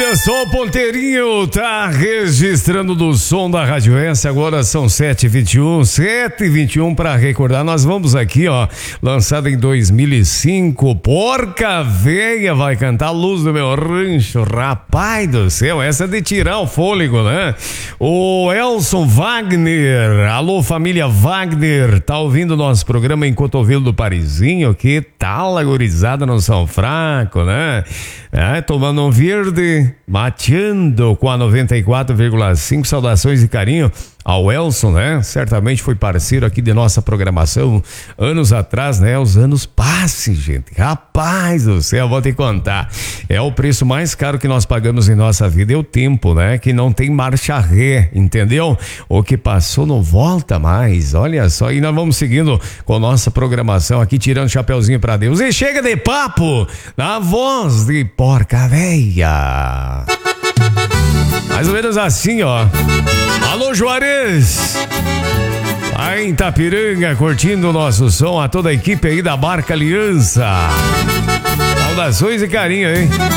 Só o Ponteirinho tá registrando do som da Rádio S. Agora são 7h21 para recordar. Nós vamos aqui, ó, lançado em 2005. Porca Véia vai cantar Luz do Meu Rancho. Rapaz do céu, essa é de tirar o fôlego, né? O Elson Wagner. Alô, família Wagner. Tá ouvindo o nosso programa em Cotovelo do Parizinho? Que tal, agorizada, não são fraco, né? Tomando um verde, mateando com a 94,5. Saudações e carinho ao Elson, né? Certamente foi parceiro aqui de nossa programação anos atrás, né? Os anos passem, gente. Rapaz do céu, vou te contar. É o preço mais caro que nós pagamos em nossa vida, é o tempo, né? Que não tem marcha ré, entendeu? O que passou não volta mais. Olha só, e nós vamos seguindo com nossa programação aqui, tirando o chapeuzinho pra Deus. E chega de papo na voz de Porca Véia. Mais ou menos assim, ó. Alô, Juarez! Aí em Itapiranga, curtindo o nosso som, a toda a equipe aí da Barca Aliança. Saudações e carinho, hein?